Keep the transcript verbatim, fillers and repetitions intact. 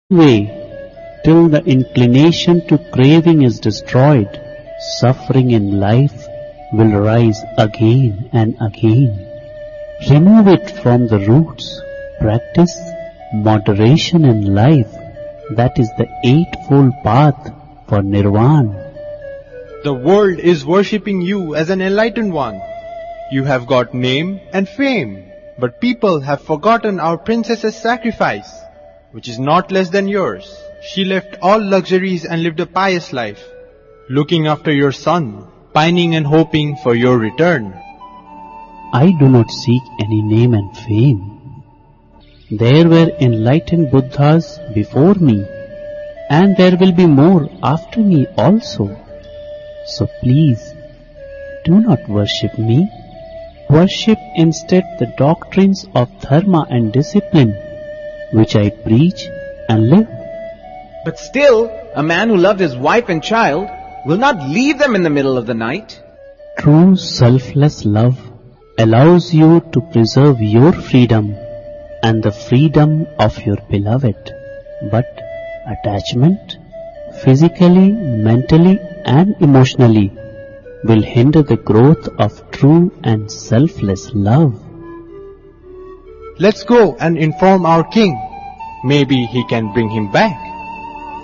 way till the inclination to craving is destroyed, suffering in life will rise again and again. Remove it from the roots. Practice moderation in life. That is the eightfold path for Nirvana. The world is worshipping you as an enlightened one. You have got name and fame, but people have forgotten our princess's sacrifice, which is not less than yours. She left all luxuries and lived a pious life, looking after your son, pining and hoping for your return. I do not seek any name and fame. There were enlightened Buddhas before me, and there will be more after me also. So please, do not worship me. Worship instead the doctrines of dharma and discipline, which I preach and live. But still, a man who loved his wife and child will not leave them in the middle of the night. True selfless love allows you to preserve your freedom and the freedom of your beloved. But attachment, physically, mentally and emotionally, will hinder the growth of true and selfless love. Let's go and inform our king. Maybe he can bring him back.